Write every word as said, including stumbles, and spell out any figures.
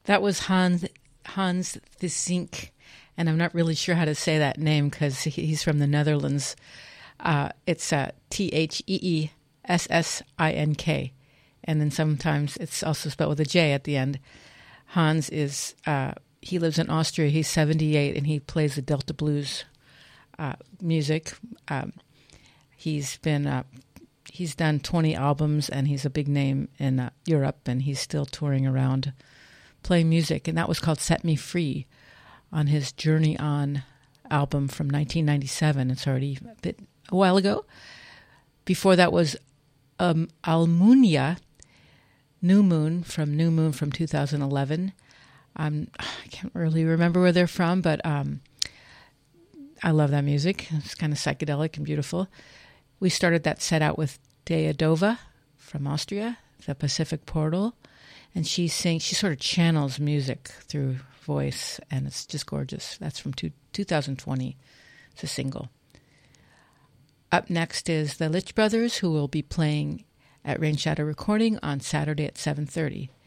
That was Hans Hans Theessink, and I'm not really sure how to say that name because he's from the Netherlands. Uh, it's uh, T H E E S S I N K, and then sometimes it's also spelled with a J at the end. Hans is, uh, he lives in Austria. He's seventy-eight, and he plays the Delta blues uh, music. Um, he's been, uh, he's done twenty albums, and he's a big name in uh, Europe, and he's still touring around playing music. And that was called Set Me Free on his Journey On album from nineteen ninety-seven. It's already a bit a while ago. Before that was um, Almunia, New Moon from New Moon from two thousand eleven. Um, I can't really remember where they're from, but um, I love that music. It's kind of psychedelic and beautiful. We started that set out with Dea Dova from Austria, the Pacific Portal, and she sings. She sort of channels music through voice, and it's just gorgeous. That's from two, two thousand twenty. It's a single. Up next is the Litch Brothers, who will be playing at Rain Shadow Recording on Saturday at seven thirty.